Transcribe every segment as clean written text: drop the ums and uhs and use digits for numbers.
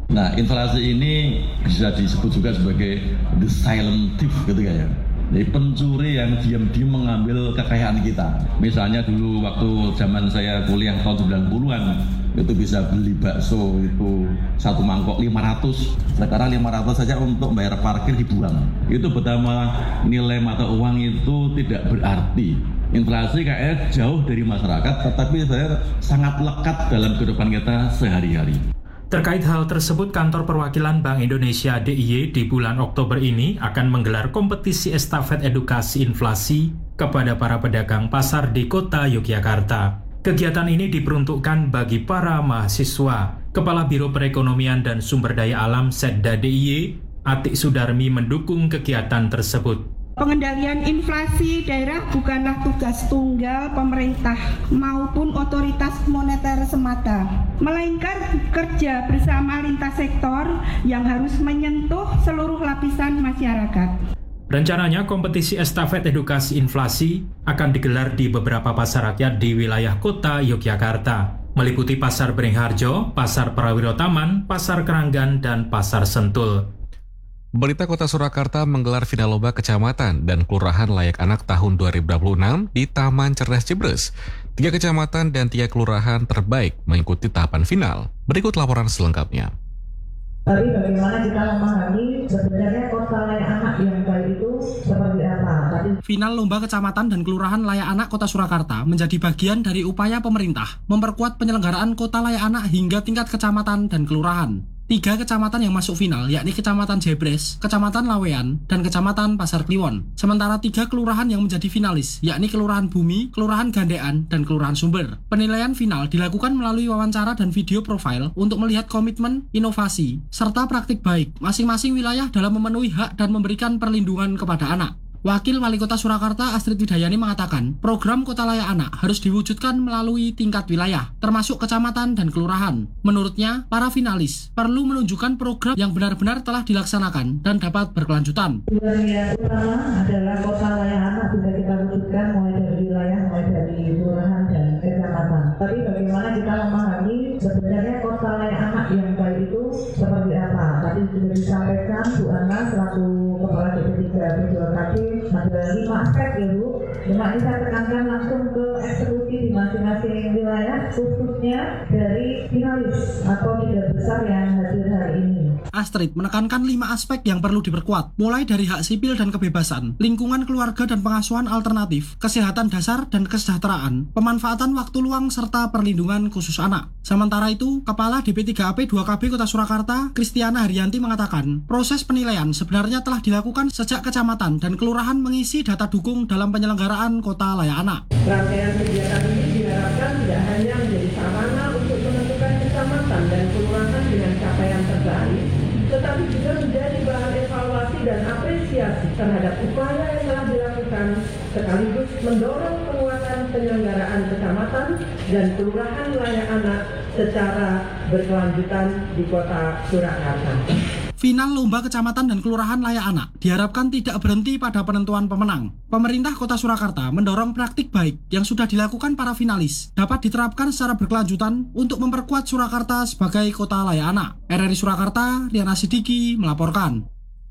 Nah, inflasi ini bisa disebut juga sebagai the silent thief gitu ya. Jadi pencuri yang diam-diam mengambil kekayaan kita. Misalnya dulu waktu zaman saya kuliah tahun 90-an, itu bisa beli bakso itu satu mangkok 500. Sekarang 500 saja untuk bayar parkir dibuang. Itu pertama, nilai mata uang itu tidak berarti. Inflasi kayaknya jauh dari masyarakat, tetapi saya sangat lekat dalam kehidupan kita sehari-hari. Terkait hal tersebut, Kantor Perwakilan Bank Indonesia DIY di bulan Oktober ini akan menggelar kompetisi estafet edukasi inflasi kepada para pedagang pasar di kota Yogyakarta. Kegiatan ini diperuntukkan bagi para mahasiswa. Kepala Biro Perekonomian dan Sumber Daya Alam Setda DIY, Atik Sudarmi, mendukung kegiatan tersebut. Pengendalian inflasi daerah bukanlah tugas tunggal pemerintah maupun otoritas moneter semata, melainkan kerja bersama lintas sektor yang harus menyentuh seluruh lapisan masyarakat. Rencananya kompetisi estafet edukasi inflasi akan digelar di beberapa pasar rakyat di wilayah kota Yogyakarta, meliputi Pasar Beringharjo, Pasar Prawiro Taman, Pasar Keranggan, dan Pasar Sentul. Pemerintah Kota Surakarta menggelar final lomba kecamatan dan kelurahan layak anak tahun 2026 di Taman Cerdas Jebres. 3 kecamatan dan 3 kelurahan terbaik mengikuti tahapan final. Berikut laporan selengkapnya. Tapi bagaimana kita memahami sebenarnya kota layak anak yang baik itu seperti apa? Final lomba kecamatan dan kelurahan layak anak Kota Surakarta menjadi bagian dari upaya pemerintah memperkuat penyelenggaraan kota layak anak hingga tingkat kecamatan dan kelurahan. 3 kecamatan yang masuk final, yakni Kecamatan Jebres, Kecamatan Lawean, dan Kecamatan Pasar Kliwon. Sementara 3 kelurahan yang menjadi finalis, yakni Kelurahan Bumi, Kelurahan Gandean, dan Kelurahan Sumber. Penilaian final dilakukan melalui wawancara dan video profile untuk melihat komitmen, inovasi, serta praktik baik masing-masing wilayah dalam memenuhi hak dan memberikan perlindungan kepada anak. Wakil Wali Kota Surakarta Astrid Widayani mengatakan, program Kota Layak Anak harus diwujudkan melalui tingkat wilayah, termasuk kecamatan dan kelurahan. Menurutnya, para finalis perlu menunjukkan program yang benar-benar telah dilaksanakan dan dapat berkelanjutan. Tujuan yang utama adalah Kota Layak Anak bisa kita wujudkan mulai dari wilayah, mulai dari kelurahan dan kecamatan. Tapi bagaimana kita memahami sebenarnya Kota Layak Anak yang baik itu seperti apa? Tadi sudah disampaikan Bu Ana selaku Kepala DP3 BPJKD. Ada 5 aspek ya Bu. Cuma ini saya tekankan langsung ke eksekusi di masing-masing wilayah, khususnya dari finalis atau 3 besar yang hadir hari ini. Astrid menekankan 5 aspek yang perlu diperkuat, mulai dari hak sipil dan kebebasan, lingkungan keluarga dan pengasuhan alternatif, kesehatan dasar dan kesejahteraan, pemanfaatan waktu luang serta perlindungan khusus anak. Sementara itu, Kepala DP3AP 2KB Kota Surakarta, Kristiana Haryanti mengatakan, proses penilaian sebenarnya telah dilakukan sejak kecamatan dan kelurahan mengisi data dukung dalam penyelenggaraan Kota Layak Anak. Rangkaian kegiatan ini diharapkan tidak hanya menjadi sarana untuk menentukan kecamatan dan kelurahan dengan capaian terbaik, tetapi juga menjadi bahan evaluasi dan apresiasi terhadap upaya yang telah dilakukan, sekaligus mendorong penguatan penyelenggaraan kecamatan dan kelurahan layak anak secara berkelanjutan di Kota Surakarta. Final lomba kecamatan dan kelurahan layak anak diharapkan tidak berhenti pada penentuan pemenang. Pemerintah Kota Surakarta mendorong praktik baik yang sudah dilakukan para finalis dapat diterapkan secara berkelanjutan untuk memperkuat Surakarta sebagai kota layak anak. RRI Surakarta, Riana Sidiki melaporkan.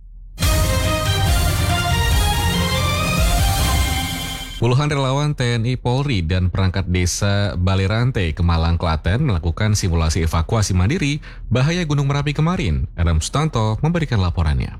Puluhan relawan TNI Polri dan perangkat desa Balirante, Kemalang, Klaten melakukan simulasi evakuasi mandiri bahaya Gunung Merapi kemarin. Adam Sutanto memberikan laporannya.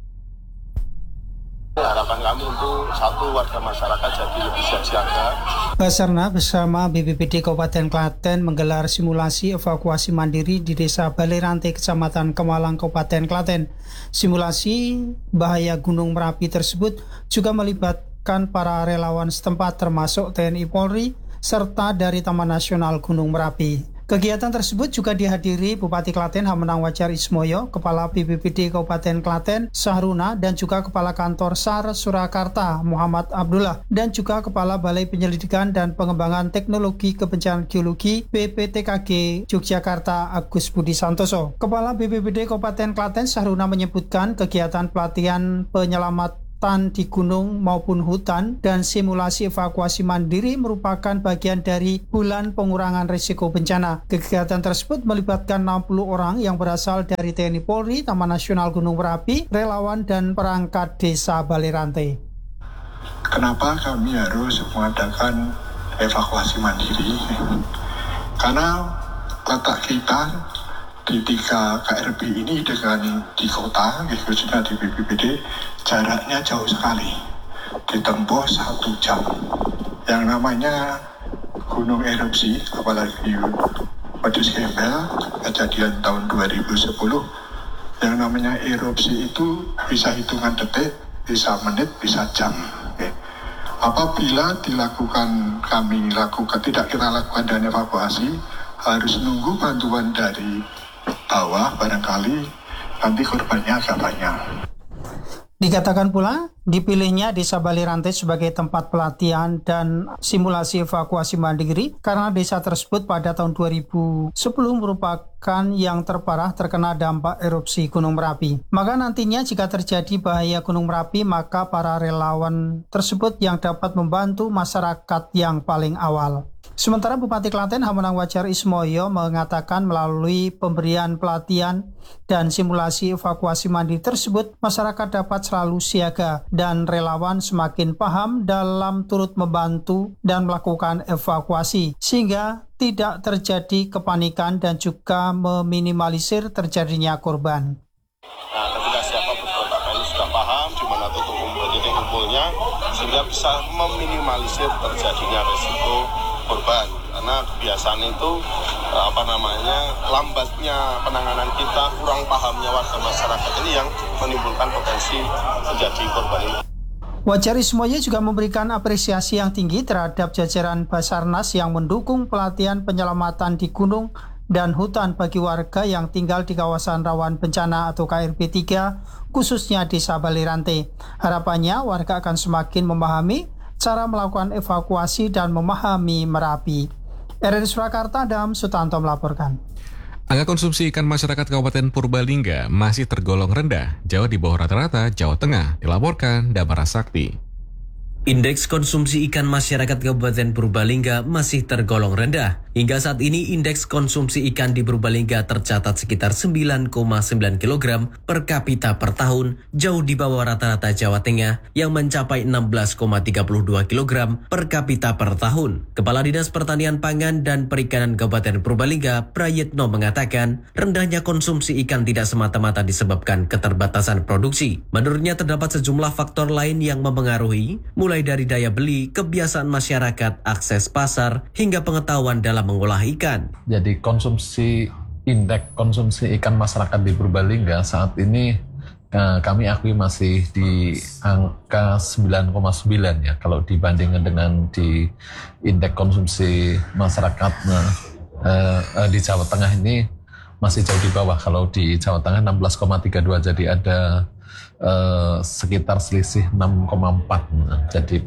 Harapan kami untuk satu warga masyarakat jadi lebih siap siaga. Basarnas bersama BPBD Kabupaten Klaten menggelar simulasi evakuasi mandiri di Desa Balirante, Kecamatan Kemalang, Kabupaten Klaten. Simulasi bahaya Gunung Merapi tersebut juga melibatkan para relawan setempat termasuk TNI Polri serta dari Taman Nasional Gunung Merapi. Kegiatan tersebut juga dihadiri Bupati Klaten Hamenang Wajar Ismoyo, Kepala BPBD Kabupaten Klaten Sahruna, dan juga Kepala Kantor SAR Surakarta Muhammad Abdullah, dan juga Kepala Balai Penyelidikan dan Pengembangan Teknologi Kebencanaan Geologi BPTKG Yogyakarta Agus Budi Santoso. Kepala BPBD Kabupaten Klaten Sahruna menyebutkan kegiatan pelatihan penyelamat di gunung maupun hutan, dan simulasi evakuasi mandiri merupakan bagian dari bulan pengurangan risiko bencana. Kegiatan tersebut melibatkan 60 orang yang berasal dari TNI Polri, Taman Nasional Gunung Merapi, relawan, dan perangkat desa Balirante. Kenapa kami harus mengadakan evakuasi mandiri? Karena letak kita di 3 KRB ini dengan di kota, khususnya di BPBD, jaraknya jauh sekali, ditempuh 1 jam. Yang namanya gunung erupsi, apalagi Wadus Gembel, kejadian tahun 2010, yang namanya erupsi itu bisa hitungan detik, bisa menit, bisa jam. Apabila tidak kita lakukan dan evakuasi, harus nunggu bantuan dari bawah, barangkali nanti korbannya agak banyak. Dikatakan pula, dipilihnya Desa Balirante sebagai tempat pelatihan dan simulasi evakuasi mandiri karena desa tersebut pada tahun 2010 merupakan yang terparah terkena dampak erupsi Gunung Merapi. Maka nantinya jika terjadi bahaya Gunung Merapi, maka para relawan tersebut yang dapat membantu masyarakat yang paling awal. Sementara Bupati Klaten Hamonang Wajar Ismoyo mengatakan melalui pemberian pelatihan dan simulasi evakuasi mandiri tersebut, masyarakat dapat selalu siaga dan relawan semakin paham dalam turut membantu dan melakukan evakuasi sehingga tidak terjadi kepanikan dan juga meminimalisir terjadinya korban. Nah, ketika siapa berontak ini sudah paham di mana titik kumpulnya, sehingga bisa meminimalisir terjadinya risiko korban. Karena kebiasaan itu lambatnya penanganan kita, kurang pahamnya warga masyarakat ini yang menimbulkan potensi terjadi korban ini. Wajar Ismoyo juga memberikan apresiasi yang tinggi terhadap jajaran Basarnas yang mendukung pelatihan penyelamatan di gunung dan hutan bagi warga yang tinggal di kawasan rawan bencana atau KRB 3, khususnya Desa Balirante. Harapannya warga akan semakin memahami cara melakukan evakuasi dan memahami Merapi. RRI Surakarta, Adam Sutanto melaporkan. Angka konsumsi ikan masyarakat Kabupaten Purbalingga masih tergolong rendah, jauh di bawah rata-rata Jawa Tengah, dilaporkan Damara Sakti. Indeks konsumsi ikan masyarakat Kabupaten Purbalingga masih tergolong rendah. Hingga saat ini, indeks konsumsi ikan di Purbalingga tercatat sekitar 9,9 kg per kapita per tahun, jauh di bawah rata-rata Jawa Tengah yang mencapai 16,32 kg per kapita per tahun. Kepala Dinas Pertanian Pangan dan Perikanan Kabupaten Purbalingga, Prayitno, mengatakan rendahnya konsumsi ikan tidak semata-mata disebabkan keterbatasan produksi. Menurutnya terdapat sejumlah faktor lain yang memengaruhi, mulai dari daya beli, kebiasaan masyarakat, akses pasar, hingga pengetahuan dalam mengolah ikan. Jadi indeks konsumsi ikan masyarakat di Purbalingga saat ini kami akui masih di angka 9,9 ya. Kalau dibandingkan dengan di indeks konsumsi masyarakat di Jawa Tengah ini masih jauh di bawah. Kalau di Jawa Tengah 16,32, jadi ada sekitar selisih 6,4, jadi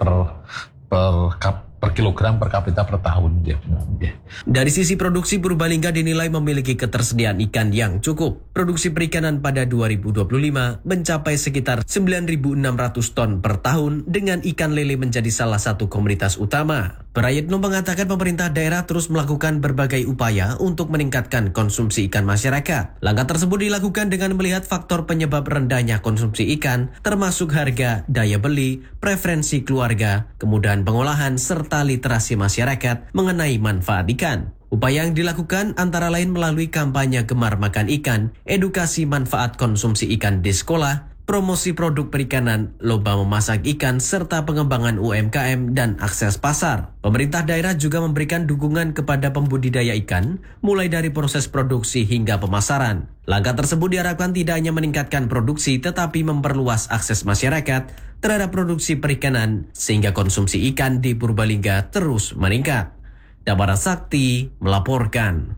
per kilogram per kapita per tahun. Dari sisi produksi, Purbalingga dinilai memiliki ketersediaan ikan yang cukup. Produksi perikanan pada 2025 mencapai sekitar 9.600 ton per tahun dengan ikan lele menjadi salah satu komoditas utama. Prayitno mengatakan pemerintah daerah terus melakukan berbagai upaya untuk meningkatkan konsumsi ikan masyarakat. Langkah tersebut dilakukan dengan melihat faktor penyebab rendahnya konsumsi ikan, termasuk harga, daya beli, preferensi keluarga, kemudahan pengolahan, serta literasi masyarakat mengenai manfaat ikan. Upaya yang dilakukan antara lain melalui kampanye gemar makan ikan, edukasi manfaat konsumsi ikan di sekolah, promosi produk perikanan, lomba memasak ikan, serta pengembangan UMKM dan akses pasar. Pemerintah daerah juga memberikan dukungan kepada pembudidaya ikan, mulai dari proses produksi hingga pemasaran. Langkah tersebut diharapkan tidak hanya meningkatkan produksi, tetapi memperluas akses masyarakat terhadap produksi perikanan, sehingga konsumsi ikan di Purbalingga terus meningkat. Damara Sakti melaporkan.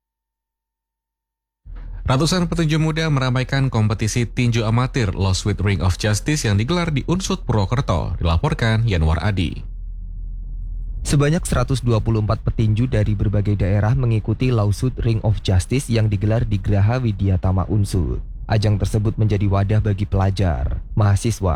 Ratusan petinju muda meramaikan kompetisi tinju amatir Lawsuit Ring of Justice yang digelar di Unsut Purwokerto, dilaporkan Yanwar Adi. Sebanyak 124 petinju dari berbagai daerah mengikuti Lawsuit Ring of Justice yang digelar di Graha Widyatama Unsut. Ajang tersebut menjadi wadah bagi pelajar, mahasiswa,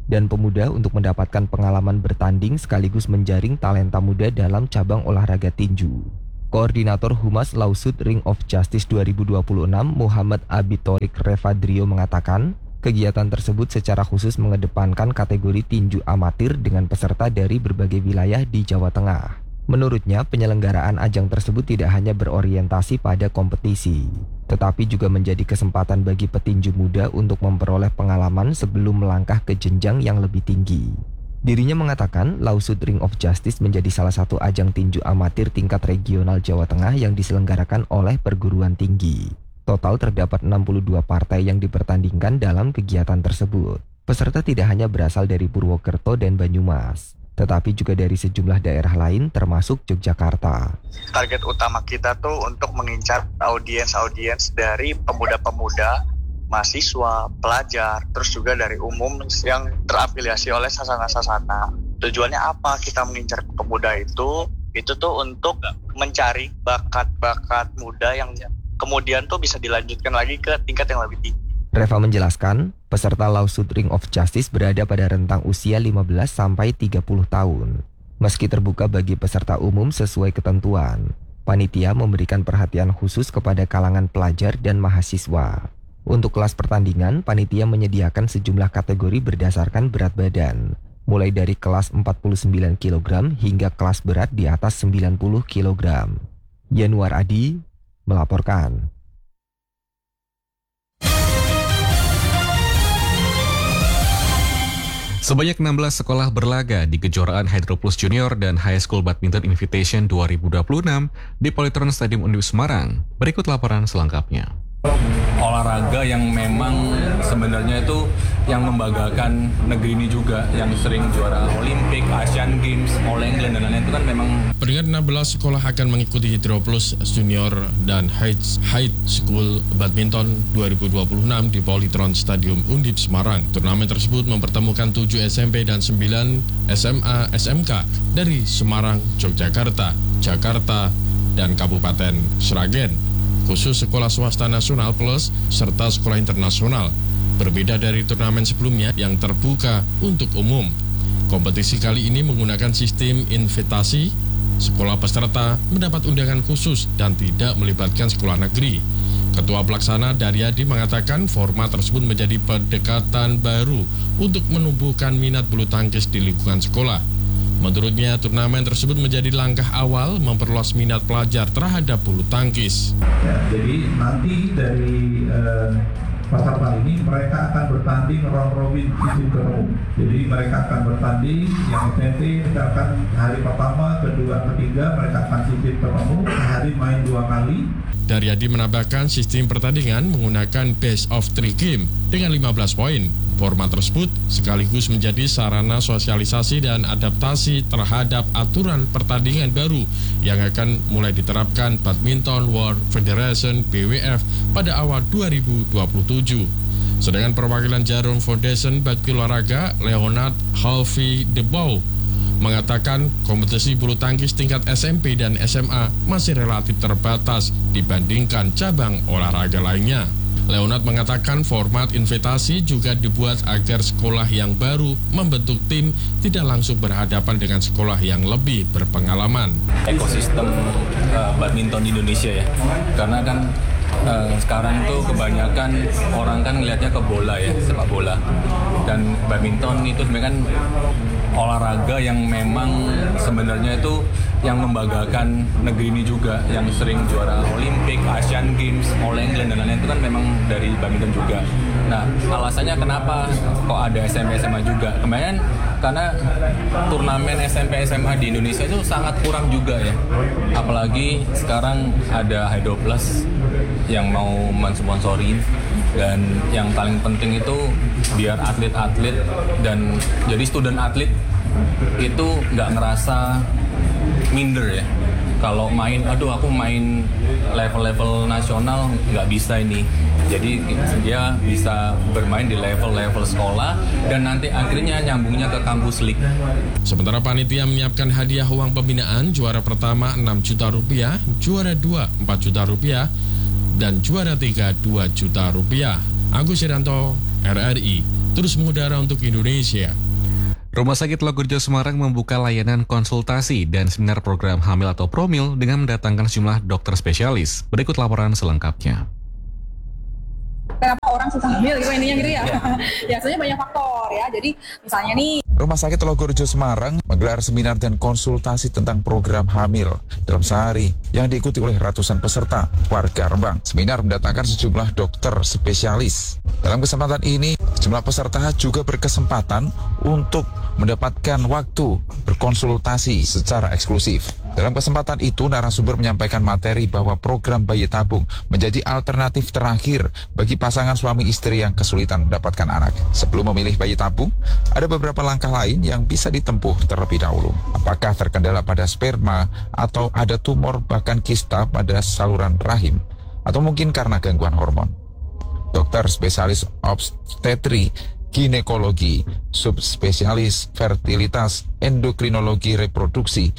dan pemuda untuk mendapatkan pengalaman bertanding sekaligus menjaring talenta muda dalam cabang olahraga tinju. Koordinator Humas Lawsuit Ring of Justice 2026 Muhammad Abitorik Revadrio mengatakan, kegiatan tersebut secara khusus mengedepankan kategori tinju amatir dengan peserta dari berbagai wilayah di Jawa Tengah. Menurutnya, penyelenggaraan ajang tersebut tidak hanya berorientasi pada kompetisi, tetapi juga menjadi kesempatan bagi petinju muda untuk memperoleh pengalaman sebelum melangkah ke jenjang yang lebih tinggi. Dirinya mengatakan, Lawsuit Ring of Justice menjadi salah satu ajang tinju amatir tingkat regional Jawa Tengah yang diselenggarakan oleh perguruan tinggi. Total terdapat 62 partai yang dipertandingkan dalam kegiatan tersebut. Peserta tidak hanya berasal dari Purwokerto dan Banyumas, tetapi juga dari sejumlah daerah lain termasuk Yogyakarta. Target utama kita tuh untuk mengincar audiens dari pemuda-pemuda, mahasiswa, pelajar, terus juga dari umum yang terafiliasi oleh sasana-sasana. Tujuannya apa kita mengincar pemuda itu tuh untuk mencari bakat-bakat muda yang kemudian tuh bisa dilanjutkan lagi ke tingkat yang lebih tinggi. Reva menjelaskan, peserta Lawsuit Ring of Justice berada pada rentang usia 15 sampai 30 tahun. Meski terbuka bagi peserta umum sesuai ketentuan, panitia memberikan perhatian khusus kepada kalangan pelajar dan mahasiswa. Untuk kelas pertandingan, panitia menyediakan sejumlah kategori berdasarkan berat badan, mulai dari kelas 49 kg hingga kelas berat di atas 90 kg. Yanuar Adi melaporkan. Sebanyak 16 sekolah berlaga di kejuaraan Hydro Plus Junior dan High School Badminton Invitation 2026 di Polytron Stadium Undip Semarang. Berikut laporan selengkapnya. Olahraga yang memang sebenarnya itu yang membanggakan negeri ini juga, yang sering juara Olimpik, Asian Games, All England dan lain-lain itu kan memang. Peringkat 16 sekolah akan mengikuti Hydro Plus Junior dan High School Badminton 2026 di Polytron Stadium Undip Semarang. Turnamen tersebut mempertemukan 7 SMP dan 9 SMA SMK dari Semarang, Yogyakarta, Jakarta, dan Kabupaten Sragen. Khusus sekolah swasta nasional plus serta sekolah internasional. Berbeda dari turnamen sebelumnya yang terbuka untuk umum. Kompetisi kali ini menggunakan sistem invitasi. Sekolah peserta mendapat undangan khusus dan tidak melibatkan sekolah negeri. Ketua Pelaksana Daryadi mengatakan format tersebut menjadi pendekatan baru untuk menumbuhkan minat bulu tangkis di lingkungan sekolah. Menurutnya, turnamen tersebut menjadi langkah awal memperluas minat pelajar terhadap bulu tangkis. Ya, jadi nanti dari peserta ini mereka akan bertanding round robin sistem ketemu. Jadi mereka akan bertanding yang SMP misalkan hari pertama, kedua, ketiga mereka akan sistem ketemu, sehari main 2 kali. Daryadi menambahkan sistem pertandingan menggunakan best of 3 game dengan 15 poin. Format tersebut sekaligus menjadi sarana sosialisasi dan adaptasi terhadap aturan pertandingan baru yang akan mulai diterapkan Badminton World Federation BWF pada awal 2027. Sedangkan perwakilan Jarum Foundation Bakti Olahraga Leonard Halvi Debau mengatakan kompetisi bulu tangkis tingkat SMP dan SMA masih relatif terbatas dibandingkan cabang olahraga lainnya. Leonard mengatakan format invitasi juga dibuat agar sekolah yang baru membentuk tim tidak langsung berhadapan dengan sekolah yang lebih berpengalaman. Ekosistem badminton di Indonesia ya, karena kan sekarang tuh kebanyakan orang kan ngelihatnya ke bola ya, sepak bola, dan badminton itu sebenarnya kan olahraga yang memang sebenarnya itu yang membanggakan negeri ini juga, yang sering juara Olimpik, Asian Games, All England dan lain-lain itu kan memang dari badminton juga. Nah, alasannya kenapa kok ada SMP SMA juga? Kemarin karena turnamen SMP SMA di Indonesia itu sangat kurang juga ya. Apalagi sekarang ada Hydro Plus yang mau mensponsorin, dan yang paling penting itu biar atlet-atlet dan jadi student atlet itu nggak ngerasa minder ya. Kalau main, aduh aku main level-level nasional nggak bisa ini. Jadi dia bisa bermain di level-level sekolah dan nanti akhirnya nyambungnya ke kampus league. Sementara panitia menyiapkan hadiah uang pembinaan, juara pertama 6 juta rupiah, juara 2 4 juta rupiah, dan juara 3 2 juta rupiah. Agus Irianto, RRI, terus mengudara untuk Indonesia. Rumah Sakit Logorejo Semarang membuka layanan konsultasi dan seminar program hamil atau promil dengan mendatangkan sejumlah dokter spesialis. Berikut laporan selengkapnya. Kenapa orang susah hamil gitu intinya gitu ya? Biasanya banyak faktor ya. Jadi misalnya nih, Rumah Sakit Logorejo Semarang menggelar seminar dan konsultasi tentang program hamil dalam sehari yang diikuti oleh ratusan peserta warga Rembang. Seminar mendatangkan sejumlah dokter spesialis. Dalam kesempatan ini, sejumlah peserta juga berkesempatan untuk mendapatkan waktu berkonsultasi secara eksklusif. Dalam kesempatan itu, narasumber menyampaikan materi bahwa program bayi tabung menjadi alternatif terakhir bagi pasangan suami istri yang kesulitan mendapatkan anak. Sebelum memilih bayi tabung, ada beberapa langkah lain yang bisa ditempuh terlebih dahulu. Apakah terkendala pada sperma atau ada tumor bahkan kista pada saluran rahim, atau mungkin karena gangguan hormon. Dokter spesialis obstetri, ginekologi, subspesialis fertilitas, endokrinologi reproduksi,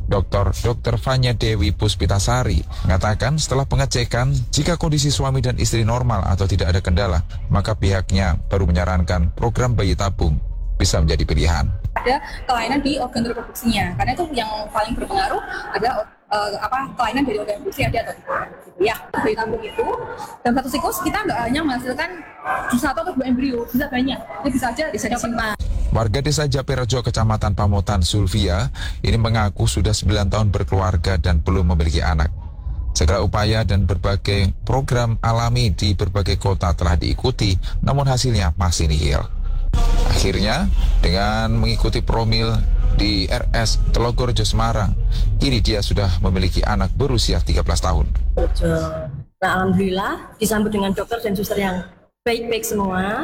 Dr. Fanya Dewi Puspitasari mengatakan setelah pengecekan jika kondisi suami dan istri normal atau tidak ada kendala, maka pihaknya baru menyarankan program bayi tabung bisa menjadi pilihan. ada kelainan di organ reproduksinya, karena itu yang paling berpengaruh ada kelainan dari organ reproduksi ada atau tidak. Ya, bayi tabung itu dalam satu siklus kita nggak hanya menghasilkan 1 atau 2 embrio, bisa banyak. Jadi bisa aja disimpan. Warga desa Japirejo, Kecamatan Pamotan, Zulfia, ini mengaku sudah 9 tahun berkeluarga dan belum memiliki anak. Segala upaya dan berbagai program alami di berbagai kota telah diikuti, namun hasilnya masih nihil. Akhirnya, dengan mengikuti promil di RS Logorejo Semarang, kini dia sudah memiliki anak berusia 13 tahun. Nah, alhamdulillah disambut dengan dokter dan suster yang baik-baik semua.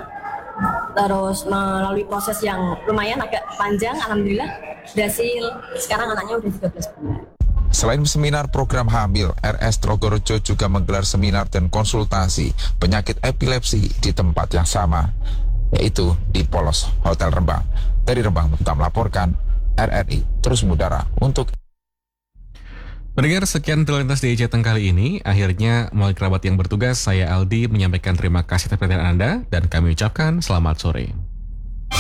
Terus melalui proses yang lumayan agak panjang, alhamdulillah berhasil. Sekarang anaknya udah 13 bulan. Selain seminar program hamil, RS Logorejo juga menggelar seminar dan konsultasi penyakit epilepsi di tempat yang sama, yaitu di Polos Hotel Rembang. Dari Rembang, kita melaporkan RRI terus mengudara untuk. Pendengar, sekian Terlintas di Jateng kali ini. Akhirnya, melalui kerabat yang bertugas, saya Aldi menyampaikan terima kasih atas perhatian Anda dan kami ucapkan selamat sore.